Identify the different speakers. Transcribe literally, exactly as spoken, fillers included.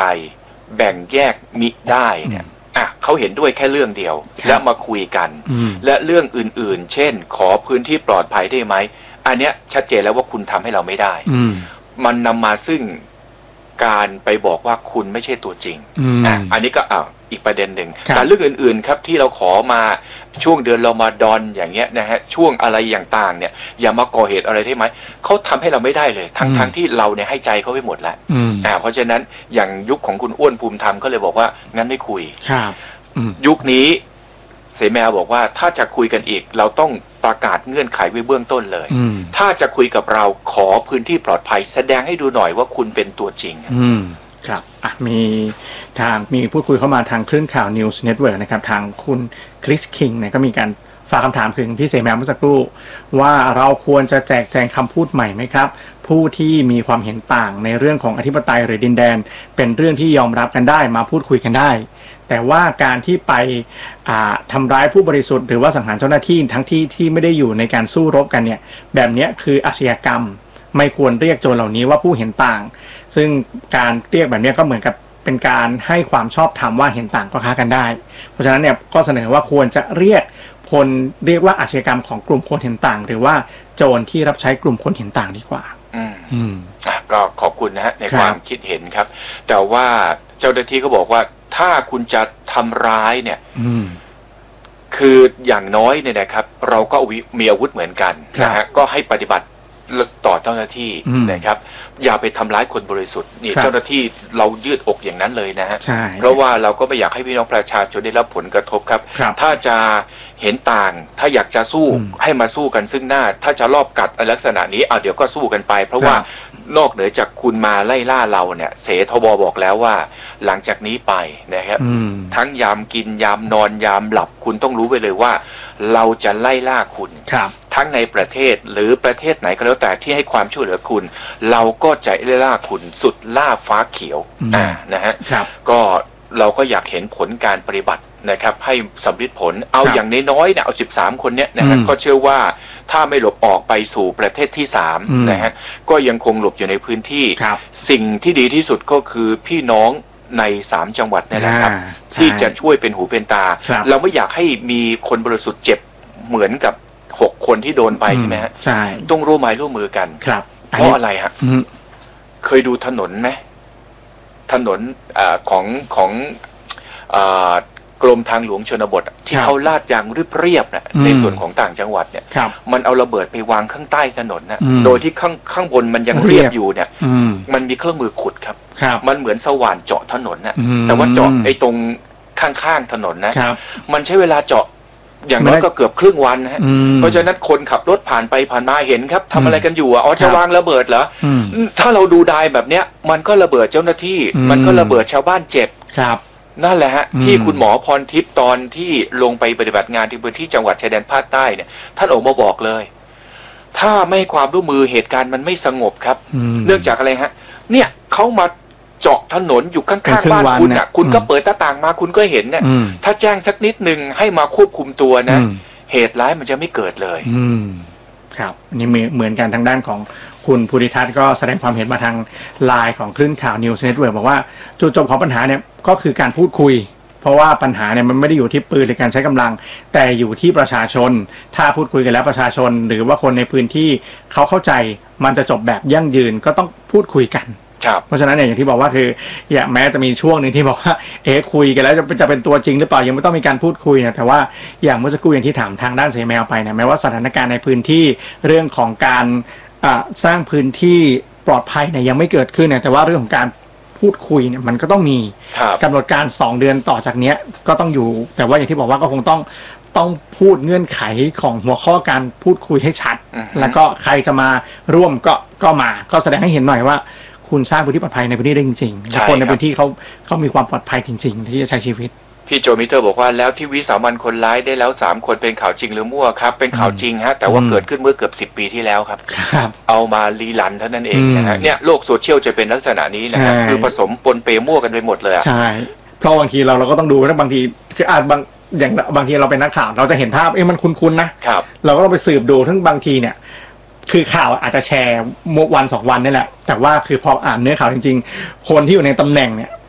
Speaker 1: ครแบ่งแยกมิได้เนี่ยอ่ะเขาเห็นด้วยแค่เรื่องเดียวแล้วมาคุยกันและเรื่องอื่นๆเช่นขอพื้นที่ปลอดภัยได้ไหมอันเนี้ยชัดเจนแล้วว่าคุณทำให้เราไม่ได้มันนำมาซึ่งการไปบอกว่าคุณไม่ใช่ตัวจริงอ่ะอันนี้ก็อ่ะอีกประเด็นหนึ่งแต่เรื่องอื่นๆครับที่เราขอมาช่วงเดือนเรามาดอนอย่างเงี้ยนะฮะช่วงอะไรอย่างต่างเนี่ยอย่ามาก่อเหตุอะไรได้ไหมเขาทำให้เราไม่ได้เลยทั้งทั้งที่เราเนี่ยให้ใจเขาไปหมดแล้วอ่าเพราะฉะนั้นอย่างยุคของคุณอ้วนภูมิธรรมก็เลยบอกว่างั้นไม่คุยครับยุคนี้เสแมวบอกว่าถ้าจะคุยกันอีกเราต้องประกาศเงื่อนไขไว้เบื้องต้นเลยถ้าจะคุยกับเราขอพื้นที่ปลอดภัยแสดงให้ดูหน่อยว่าคุณเป็นตัวจริง
Speaker 2: ครับอ่ะมีทางมีพูดคุยเข้ามาทางคลื่นข่าว News Network นะครับทางคุณคริสคิงเนี่ยก็มีการฝากคำถามถึงพี่เสแมวเมื่อสักครู่ว่าเราควรจะแจกแจงคำพูดใหม่ไหมครับผู้ที่มีความเห็นต่างในเรื่องของอธิปไตยหรือดินแดนเป็นเรื่องที่ยอมรับกันได้มาพูดคุยกันได้แต่ว่าการที่ไปทำร้ายผู้บริสุทธิ์หรือว่าสังหารเจ้าหน้าที่ทั้งที่ที่ไม่ได้อยู่ในการสู้รบกันเนี่ยแบบนี้คืออาชญากรรมไม่ควรเรียกโจรเหล่านี้ว่าผู้เห็นต่างซึ่งการเรียกแบบนี้ก็เหมือนกับเป็นการให้ความชอบธรรมว่าเห็นต่างก็ค้ากันได้เพราะฉะนั้นเนี่ยก็เสนอว่าควรจะเรียกคนเรียกว่าอาชญากรรมของกลุ่มคนเห็นต่างหรือว่าโจรที่รับใช้กลุ่มคนเห็นต่างดีกว่า
Speaker 1: อืมอืมอ่ะก็ขอบคุณนะฮะในความคิดเห็นครับแต่ว่าเจ้าหน้าที่เขาบอกว่าถ้าคุณจะทำร้ายเนี่ยอืมคืออย่างน้อยเนี่ยนะครับเราก็มีอาวุธเหมือนกันนะฮะก็ให้ปฏิบัติต่อเจ้าหน้าที่นะครับอย่าไปทำร้ายคนบริสุทธิ์นี่เจ้าหน้าที่เรายืดอกอย่างนั้นเลยนะฮะเพราะว่าเราก็ไม่อยากให้พี่น้องประชาชนได้รับผลกระทบครับถ้าจะเห็นต่างถ้าอยากจะสู้ให้มาสู้กันซึ่งหน้าถ้าจะรอบกัดลักษณะนี้เอาเดี๋ยวก็สู้กันไปเพราะว่านอกเหนือจากคุณมาไล่ล่าเราเนี่ยเสทบบอกแล้วว่าหลังจากนี้ไปนะครับทั้งยามกินยามนอนยามหลับคุณต้องรู้ไปเลยว่าเราจะไล่ล่าคุณทั้งในประเทศหรือประเทศไหนก็แล้วแต่ที่ให้ความช่วยเหลือคุณเราก็จะไล่ล่าคุณสุดล่าฟ้าเขียวอ่านะฮะก็เราก็อยากเห็นผลการปฏิบัตินะครับให้สำเร็จผลเอาอย่างน้อยๆเนี่ยเอาสิบสามคนเนี้ยนะฮะก็เชื่อว่าถ้าไม่หลบออกไปสู่ประเทศที่สามนะฮะก็ยังคงหลบอยู่ในพื้นที่สิ่งที่ดีที่สุดก็คือพี่น้องในสามจังหวัดนี่แหละครับที่จะช่วยเป็นหูเป็นตาเราไม่อยากให้มีคนบริสุทธิ์เจ็บเหมือนกับหกคนที่โดนไปใช่ไหมฮะต้องร่วมไม้ร่วมมือกันเพราะอะไรฮะเคยดูถนนไหมถนนอของของกรมทางหลวงชนบทที่เขาลาดยางเรียบๆนะในส่วนของต่างจังหวัดเนี่ยมันเอาระเบิดไปวางข้างใต้ถนนนะโดยที่ข้างข้างบนมันยังเรียบอยู่เนี่ยมันมีเครื่องมือขุดครับมันเหมือนสว่านเจาะถนนนะแต่ว่าเจาะไอ้ตรงข้างๆถนนนะมันใช้เวลาเจาะอย่างน้อยก็เกือบครึ่งวันนะฮะเพราะฉะนั้นคนขับรถผ่านไปผ่านมาเห็นครับทำอะไรกันอยู่อ๋อจะวางระเบิดเหรอถ้าเราดูได้แบบเนี้ยมันก็ระเบิดเจ้าหน้าที่มันก็ระเบิดชาวบ้านเจ็บครับนั่นแหละฮะที่คุณหมอพรทิพย์ตอนที่ลงไปปฏิบัติงานที่พื้นที่จังหวัดชายแดนภาคใต้เนี่ยท่านออกมาบอกเลยถ้าไม่ความร่วมมือเหตุการณ์มันไม่สงบครับเนื่องจากอะไรฮะเนี่ยเขามาเจาะถนนอยู่ข้างๆบ้านคุณน่ะคุณก็เปิดหน้าต่างมาคุณก็เห็นเนี่ยถ้าแจ้งสักนิดหนึ่งให้มาควบคุมตัวนะเหตุร้ายมันจะไม่เกิดเลย
Speaker 2: ครับอันนี้เหมือนกันทางด้านของคุณภูริทัศน์ก็แสดงความเห็นมาทางไลน์ของคลื่นข่าว News Network บอกว่าจุดจบของปัญหาเนี่ยก็คือการพูดคุยเพราะว่าปัญหาเนี่ยมันไม่ได้อยู่ที่ปืนหรือการใช้กำลังแต่อยู่ที่ประชาชนถ้าพูดคุยกันแล้วประชาชนหรือว่าคนในพื้นที่เขาเข้าใจมันจะจบแบบยั่งยืนก็ต้องพูดคุยกันเพราะฉะนั้นเนี่ยอย่างที่บอกว่าคืออย่าแม้จะมีช่วงหนึ่งที่บอกว่าเอ๊ะคุยกันแล้วจะจะเป็นตัวจริงหรือเปล่ายังไม่ต้องมีการพูดคุยนะแต่ว่าอย่างเมื่อสักครู่อย่างที่ถามทางด้านเสแมวไปเนี่ยแม้ว่าสถานการณ์ในพื้นที่เรื่องของการสร้างพื้นที่ปลอดภัยเนี่ยยังไม่เกิดขึ้นเนี่ยแต่ว่าเรื่องของการพูดคุยเนี่ยมันก็ต้องมีกำหนดการสองเดือนต่อจากนี้ก็ต้องอยู่แต่ว่าอย่างที่บอกว่าก็คงต้องต้องพูดเงื่อนไขของหัวข้อการพูดคุยให้ชัดแล้วก็ใครจะมาร่วมก็ก็มาก็แสดงให้เห็นหน่อยว่าคุณสร้างพื้นที่ปลอดภัยในพื้นที่ได้จริงๆคนในพื้นที่เขาเขามีความปลอดภัยจริงๆที่จะใช้ชีวิต
Speaker 1: พี่โจมิเตอร์บอกว่าแล้วที่วิสามันคนร้ายได้แล้วสามคนเป็นข่าวจริงหรือมั่วครับเป็นข่าวจริงฮะแต่ว่าเกิดขึ้นเมื่อเกือบสิบปีที่แล้วครับเอามารีลันเท่านั้นเองนะฮะเนี่ยโลกโซเชียลจะเป็นลักษณะนี้นะฮะคือผสมปนเปมั่วกันไปหมดเลย
Speaker 2: ใช่เพราะบางทีเราเราก็ต้องดูนะบางทีคืออาจบางอย่างบางทีเราเป็นนักข่าวเราจะเห็นภาพเอ๊ะมันคุ้นๆนะเราก็ต้องไปสืบดูทั้งบางทีเนี่ยคือข่าวอาจจะแชร์วันสองวันนี่แหละแต่ว่าคือพออ่านเนื้อข่าวจริงๆคนที่อยู่ในตำแหน่งเนี่ย